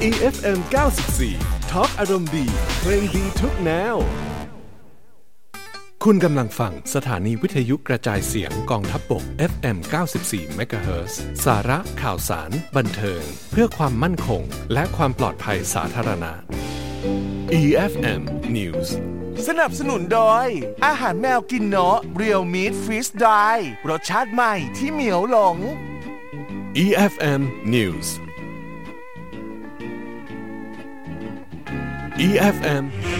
EFM 94 Talk อารมณ์ดีเพลงดีทุกแนวคุณกำลังฟังสถานีวิทยุกระจายเสียงกองทัพบก FM 94 MHz สาระข่าวสารบันเทิงเพื่อความมั่นคงและความปลอดภัยสาธารณะ EFM News สนับสนุนโดยอาหารแมวกินเนาะ Real Meat Freeze Dry รสชาติใหม่ที่เหมียวหลง EFM News EFM